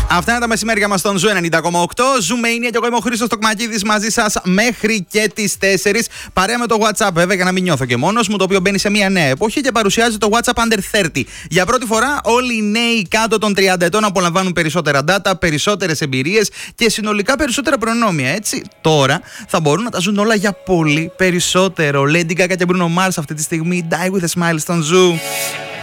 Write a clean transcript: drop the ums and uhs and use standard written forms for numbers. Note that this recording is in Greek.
Αυτά είναι τα μεσημέρια μας στον Ζου 90,8. Ζουμania και εγώ είμαι ο Χρήστος Τοκμακίδης μαζί σας μέχρι και τις 4. Παρέα με το WhatsApp, βέβαια, για να μην νιώθω και μόνος μου, το οποίο μπαίνει σε μια νέα εποχή και παρουσιάζει το WhatsApp Under 30. Για πρώτη φορά, όλοι οι νέοι κάτω των 30 ετών απολαμβάνουν περισσότερα data, περισσότερες εμπειρίες και συνολικά περισσότερα προνόμια. Έτσι, τώρα θα μπορούν να τα ζουν όλα για πολύ περισσότερο. Lady Gaga και Bruno Mars αυτή τη στιγμή. Die with a smile στον Ζου.